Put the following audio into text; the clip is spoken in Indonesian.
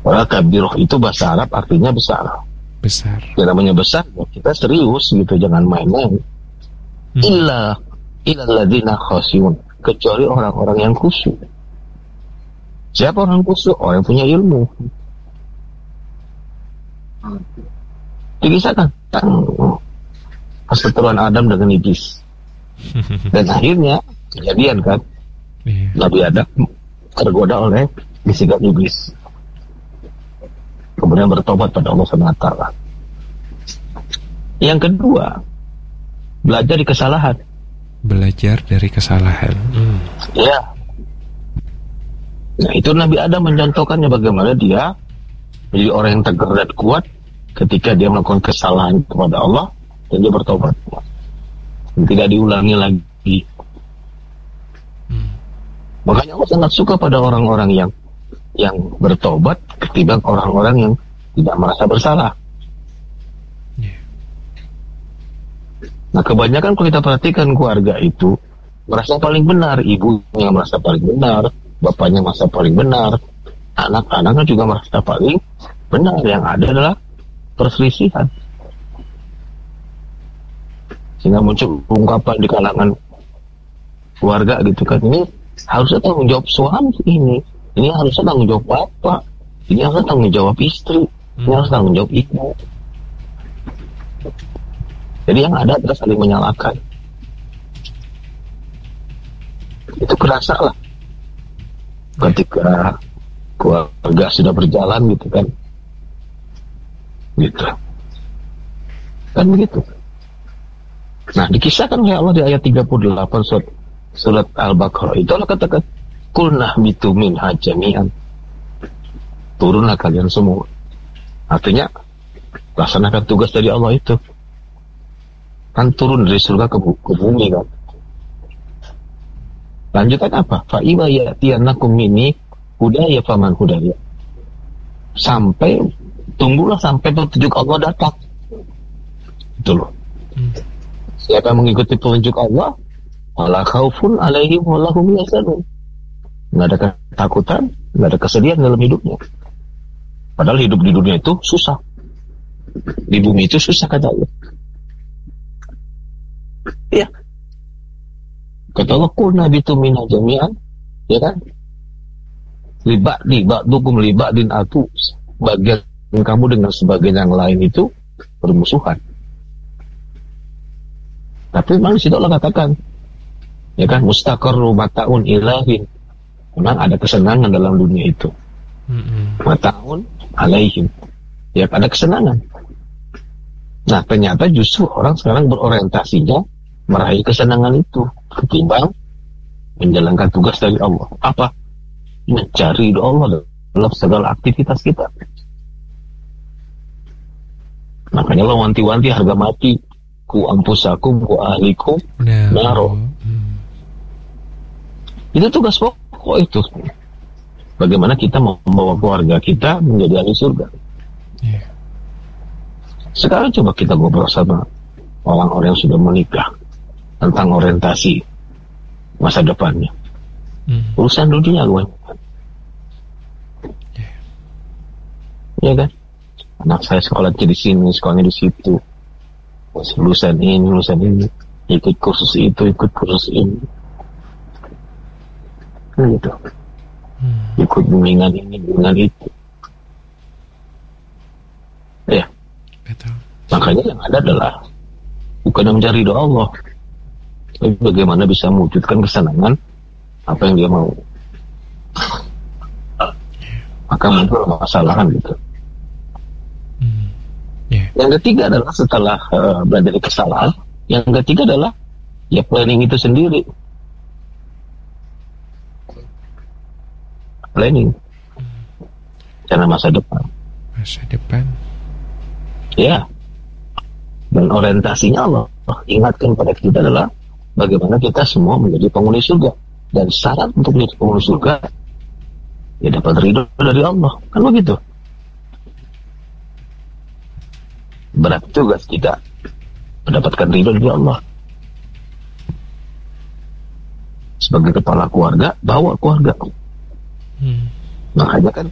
Padahal kabiroh itu bahasa Arab artinya besar. Besar. Yang namanya besar, ya kita serius gitu, jangan main-main. Illa ladzina khasyiun, kecuali orang-orang yang khusyuk. Siapa orang khusyuk? Orang yang punya ilmu. Dikisahkan perseteruan Adam dengan iblis. Dan akhirnya kejadian kan, Nabi Adam tergoda oleh bisikan iblis, kemudian bertobat pada Allah SWT. Yang kedua, belajar dari kesalahan. Belajar dari kesalahan. Ya. Nah, itu Nabi Adam mencontohkannya bagaimana dia menjadi orang yang tegar dan kuat ketika dia melakukan kesalahan kepada Allah dan dia bertobat. Dan tidak diulangi lagi. Makanya Allah sangat suka pada orang-orang yang bertobat ketimbang orang-orang yang tidak merasa bersalah. Nah, kebanyakan kalau kita perhatikan keluarga itu merasa paling benar, ibunya merasa paling benar, bapaknya merasa paling benar, anak-anaknya juga merasa paling benar. Yang ada adalah perselisihan, sehingga muncul ungkapan di kalangan keluarga gitu kan, ini harusnya tanggung jawab suami, ini harusnya tanggung jawab bapak, ini harusnya tanggung jawab istri, ini harus tanggung jawab ibu. Jadi yang ada adalah saling menyalahkan. Itu kerasa lah ketika keluarga sudah berjalan gitu kan, gitu kan begitu. Nah, dikisahkan oleh Allah di ayat 38 surat Al-Baqarah itu Allah katakan, kulnah bitu minha jami'an, turunlah kalian semua. Artinya laksanakan tugas dari Allah itu kan, turun dari surga ke bumi kan. Lanjutan apa? Fa'iwa ya'tiyannakum minni hudaya faman hudaya, tunggulah sampai petunjuk Allah datang. Itu loh. Siapa yang mengikuti petunjuk Allah, wala khaufun alaihim wala hum yahzanun, nggak ada ketakutan, nggak ada kesedihan dalam hidupnya. Padahal hidup di dunia itu susah, di bumi itu susah kata Allah. Ya, kata Allah, qul nabitu minha jami'an, ya kan? Ba'dukum li ba'din atu, bagian kamu dengan sebagian yang lain itu bermusuhan. Tapi memang di situ Allah katakan, ya kan, mustaqarru mata'un ilahin, memang ada kesenangan dalam dunia itu. Mata'un alaihim, ya ada kesenangan. Nah, ternyata justru orang sekarang berorientasinya meraih kesenangan itu ketimbang menjalankan tugas dari Allah. Apa? Mencari doa Allah dalam segala aktivitas kita. Makanya Allah wanti-wanti harga mati, ku ampusakum ku ahlikum naro. Itu tugas pokok itu. Bagaimana kita membawa keluarga kita menjadi ahli surga. Sekarang coba kita ngobrol sama orang-orang yang sudah menikah tentang orientasi masa depannya. Urusan dunia gue. Ya kan? Anak saya sekolah di sini, sekolahnya di situ. Lulusan ini, ikut kursus itu, ikut kursus ini. Gitu. Ikut bimbingan ini, bimbingan itu. Ya. Betul. Makanya yang ada adalah bukan mencari doa Allah, tapi bagaimana bisa mewujudkan kesenangan apa yang dia mau. Maka muncul masalah kan gitu. Yang ketiga adalah setelah belajar dari kesalahan, yang ketiga adalah ya planning itu sendiri. Planning karena masa depan. Ya. Dan orientasinya Allah ingatkan pada kita adalah bagaimana kita semua menjadi penghuni surga. Dan syarat untuk menjadi penghuni surga ya dapat ridho dari Allah. Kan begitu. Berat tugas kita mendapatkan ridho dari Allah. Sebagai kepala keluarga, bawa keluarga. Makanya kan